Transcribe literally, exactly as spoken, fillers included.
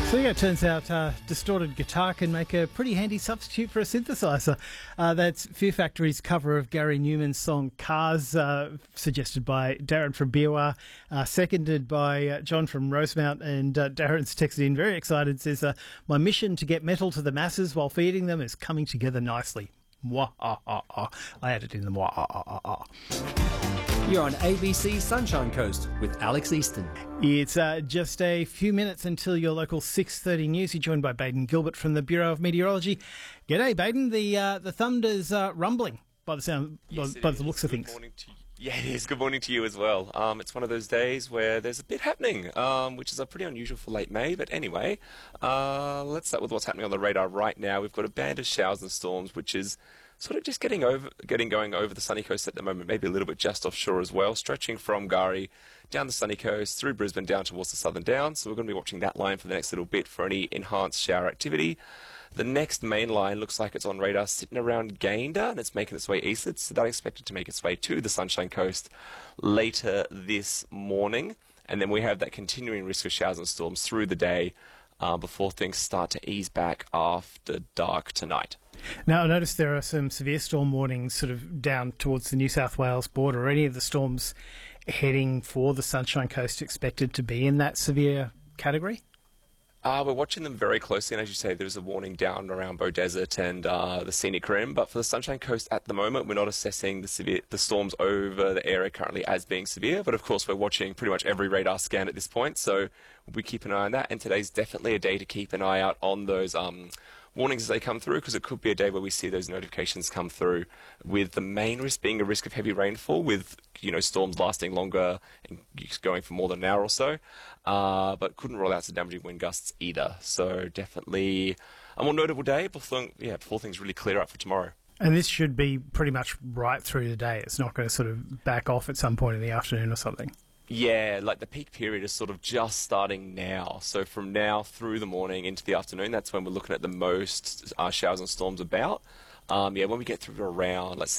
So yeah, it turns out uh, distorted guitar can make a pretty handy substitute for a synthesizer. Uh, that's Fear Factory's cover of Gary Newman's song Cars, uh, suggested by Darren from Biwa, uh, seconded by uh, John from Rosemount, and uh, Darren's texted in very excited, says, uh, my mission to get metal to the masses while feeding them is coming together nicely. Mwah, ah, ah, ah. I added in the mwah, ah, ah, ah, ah. You're on A B C Sunshine Coast with Alex Easton. It's uh, just a few minutes until your local six thirty news. You're joined by Baden Gilbert from the Bureau of Meteorology. G'day, Baden. The uh, the thunder's uh, rumbling by the sound, yes, by, by the looks Good of things. Morning to you. Yeah, it is. Good morning to you as well. Um, it's one of those days where there's a bit happening, um, which is uh, pretty unusual for late May. But anyway, uh, let's start with what's happening on the radar right now. We've got a band of showers and storms, which is sort of just getting over, getting going over the sunny coast at the moment, maybe a little bit just offshore as well, stretching from Gari down the sunny coast, through Brisbane, down towards the Southern Downs. So we're going to be watching that line for the next little bit for any enhanced shower activity. The next main line looks like it's on radar sitting around Gayndah, and it's making its way eastward, so that's expected to make its way to the Sunshine Coast later this morning. And then we have that continuing risk of showers and storms through the day uh, before things start to ease back after dark tonight. Now, I noticed there are some severe storm warnings sort of down towards the New South Wales border. Are any of the storms heading for the Sunshine Coast expected to be in that severe category? Uh, we're watching them very closely, and as you say, there's a warning down around Beaudesert and uh, the Scenic Rim. But for the Sunshine Coast at the moment, we're not assessing the severe, the storms over the area currently as being severe. But of course, we're watching pretty much every radar scan at this point, so we keep an eye on that. And today's definitely a day to keep an eye out on those Um, warnings as they come through, because it could be a day where we see those notifications come through, with the main risk being a risk of heavy rainfall, with you know storms lasting longer and going for more than an hour or so, uh, but couldn't rule out some damaging wind gusts either. So definitely a more notable day before, yeah, before things really clear up for tomorrow. And this should be pretty much right through the day. It's not going to sort of back off at some point in the afternoon or something. Yeah, like the peak period is sort of just starting now. So from now through the morning into the afternoon, that's when we're looking at the most uh, showers and storms about. Um, yeah, when we get through around, let's say,